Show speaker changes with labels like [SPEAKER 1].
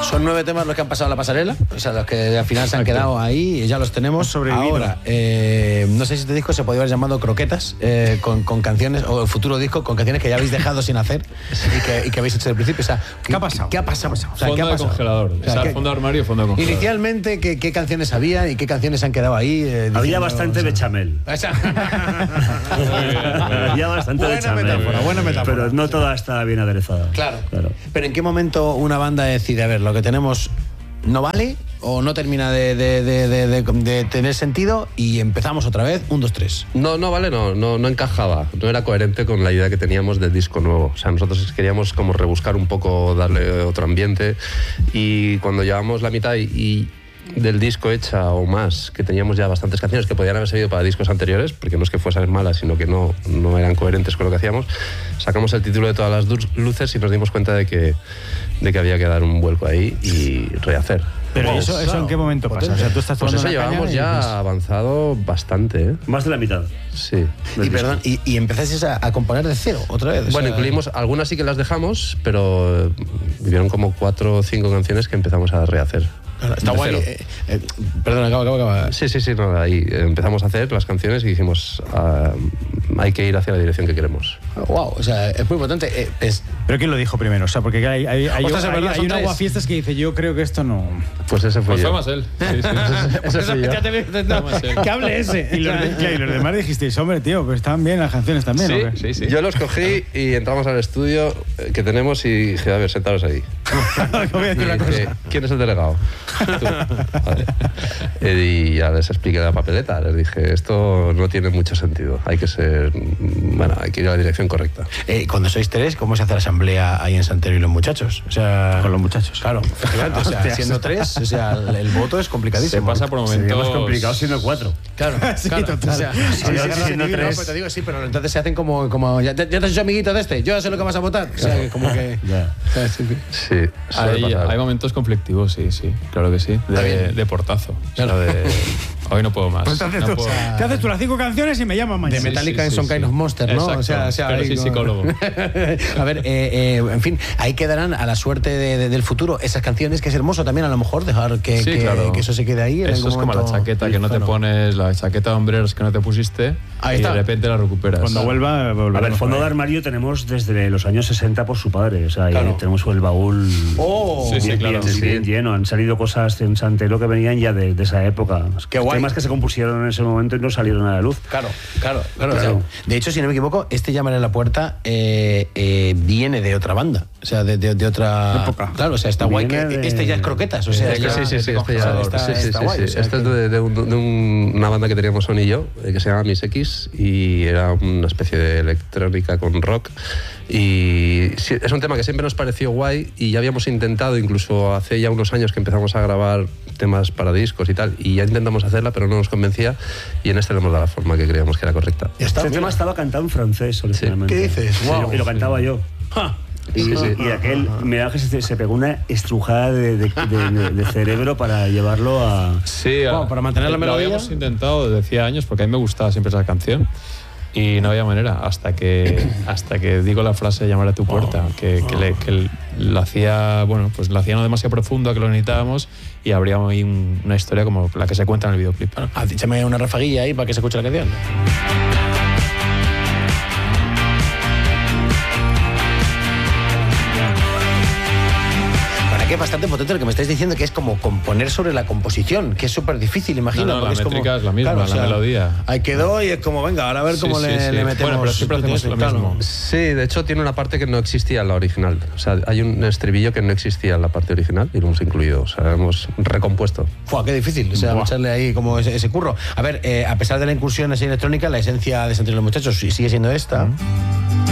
[SPEAKER 1] Son 9 temas los que han pasado la pasarela, o sea, los que al final se han quedado ahí y ya los tenemos. Ahora, no sé si este disco se podría haber llamado Croquetas, con canciones, o el futuro disco con canciones que ya habéis dejado sin hacer y que habéis hecho desde el principio. O sea,
[SPEAKER 2] ¿qué ha pasado?
[SPEAKER 1] ¿Qué ha pasado? O sea,
[SPEAKER 3] fondo de congelador. O sea, fondo de armario y fondo de congelador.
[SPEAKER 1] Inicialmente, ¿qué canciones había y qué canciones han quedado ahí?
[SPEAKER 4] Había bastante bechamel. Había bastante bechamel.
[SPEAKER 1] Buena metáfora.
[SPEAKER 4] Pero no toda está bien aderezada.
[SPEAKER 1] Claro. Pero ¿en qué momento una banda decide, a ver, lo que tenemos no vale o no termina de tener sentido y empezamos otra vez, 1, 2, 3?
[SPEAKER 5] No vale, no encajaba, no era coherente con la idea que teníamos del disco nuevo. O sea, nosotros queríamos como rebuscar un poco, darle otro ambiente, y cuando llevamos la mitad y del disco hecha o más, que teníamos ya bastantes canciones que podían haber servido para discos anteriores, porque no es que fuesen malas, sino que no eran coherentes con lo que hacíamos, sacamos el título de Todas las luces y nos dimos cuenta de que había que dar un vuelco ahí y rehacer.
[SPEAKER 2] Pero eso ¿en qué momento pasa? O sea, tú estás
[SPEAKER 5] pues eso llevamos ya avanzado bastante, ¿eh?
[SPEAKER 4] Más de la mitad.
[SPEAKER 5] Sí.
[SPEAKER 1] Y perdón, y empezáis a componer de cero otra vez.
[SPEAKER 5] Bueno, incluimos algunas, sí que las dejamos, pero vivieron como 4 o 5 canciones que empezamos a rehacer.
[SPEAKER 1] Claro, está guay. Perdón, acaba.
[SPEAKER 5] Sí, no, ahí empezamos a hacer las canciones y dijimos, hay que ir hacia la dirección que queremos.
[SPEAKER 1] Wow, o sea, es muy potente.
[SPEAKER 2] ¿Pero quién lo dijo primero? O sea, porque hay un aguafiestas que dice, yo creo que esto no...
[SPEAKER 5] Pues ese fue yo.
[SPEAKER 3] Fue más él. Sí.
[SPEAKER 5] Ese fui yo.
[SPEAKER 1] Que hable ese.
[SPEAKER 2] Y los demás dijisteis, hombre, tío, pero estaban bien las canciones también, ¿o qué?
[SPEAKER 5] Sí. Yo los cogí y entramos al estudio que tenemos y dije, a ver, sentaros ahí.
[SPEAKER 2] Voy a decir una cosa.
[SPEAKER 5] ¿Quién es el delegado? Tú. Vale. Y ya les expliqué la papeleta, les dije, esto no tiene mucho sentido, hay que ir a la dirección correcta.
[SPEAKER 1] Cuando sois 3, ¿cómo se hace la asamblea ahí en Santero y los muchachos? O sea,
[SPEAKER 2] con los muchachos.
[SPEAKER 1] Claro, efectivamente, o sea, siendo 3, o sea, el voto es complicadísimo.
[SPEAKER 3] Se pasa por momentos...
[SPEAKER 4] Sería más complicado siendo 4.
[SPEAKER 1] Claro,
[SPEAKER 2] sí,
[SPEAKER 1] claro.
[SPEAKER 2] total.
[SPEAKER 1] O sea,
[SPEAKER 4] siendo 3...
[SPEAKER 1] Pues te digo, sí, pero entonces se hacen como ya te has hecho amiguito de este, yo ya sé lo que vas a votar. O sea, como que...
[SPEAKER 5] Sí.
[SPEAKER 3] Hay momentos conflictivos, sí, claro que sí. De portazo.
[SPEAKER 1] Claro.
[SPEAKER 3] O sea, hoy no puedo más.
[SPEAKER 2] Pues ¿qué haces tú? Las 5 canciones y me llaman mañana.
[SPEAKER 1] De Metallica en Some Kind of Monster, ¿no?
[SPEAKER 3] Exacto,
[SPEAKER 1] o sea
[SPEAKER 3] pero sí, psicólogo.
[SPEAKER 1] A ver, en fin, ahí quedarán a la suerte del futuro esas canciones, que es hermoso también a lo mejor dejar que eso se quede ahí.
[SPEAKER 3] Eso es como la chaqueta que no te pones, la chaqueta de hombreros que no te pusiste, y de repente la recuperas.
[SPEAKER 2] Cuando vuelva,
[SPEAKER 4] a ver, fondo de armario tenemos desde los años 60 por su padre. O sea, tenemos el baúl bien lleno. Han salido cosas en Santero que venían ya de esa época.
[SPEAKER 1] Qué guay.
[SPEAKER 4] Temas que se compusieron en ese momento y no salieron a la luz.
[SPEAKER 1] Claro. O sea, de hecho, si no me equivoco, Llámale a la puerta viene de otra banda. O sea, de otra época. Claro, o sea, está guay que ya es Croquetas. O sea,
[SPEAKER 5] sí, está guay. Este es de una banda que teníamos Son y yo, que se llama Miss X, y era una especie de electrónica con rock. Y sí, es un tema que siempre nos pareció guay y ya habíamos intentado, incluso hace ya unos años que empezamos a grabar temas para discos y tal, y ya intentamos hacerla, pero no nos convencía, y en este le hemos dado la forma que creíamos que era correcta.
[SPEAKER 4] Este tema estaba cantado en francés originalmente.
[SPEAKER 1] ¿Qué dices?
[SPEAKER 4] Wow. Y lo cantaba yo. Y aquel, mira que se pegó una estrujada de cerebro para llevarlo a...
[SPEAKER 3] Sí,
[SPEAKER 1] para mantener la melodía.
[SPEAKER 3] Lo habíamos intentado desde hacía años, porque a mí me gustaba siempre esa canción. Y no había manera, hasta que digo la frase llamar a tu puerta, que lo hacía, pues lo hacía no demasiado profundo, que lo necesitábamos, y habría ahí una historia como la que se cuenta en el videoclip.
[SPEAKER 1] Échame una rafaguilla ahí para que se escuche la canción. Que es bastante potente lo que me estáis diciendo, que es como componer sobre la composición, que es súper difícil, imagino.
[SPEAKER 3] La métrica es la misma, la melodía.
[SPEAKER 1] Ahí quedó y es como, venga, ahora a ver cómo le metemos.
[SPEAKER 3] Bueno, pero siempre hacemos lo mismo.
[SPEAKER 5] Sí, de hecho tiene una parte que no existía en la original. O sea, hay un estribillo que no existía en la parte original y lo hemos incluido. O sea, hemos recompuesto.
[SPEAKER 1] ¡Fua, qué difícil! O sea, echarle ahí como ese curro. A ver, a pesar de la incursión así electrónica, la esencia de Santero y los Muchachos sigue siendo esta.